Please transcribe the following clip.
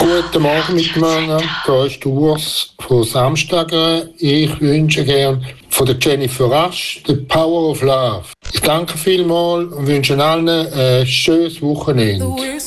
Guten Morgen miteinander. Hier ist der Urs von Samstag. Ich wünsche gern von der Jennifer Rush «The Power of Love». Ich danke vielmals und wünsche allen ein schönes Wochenende.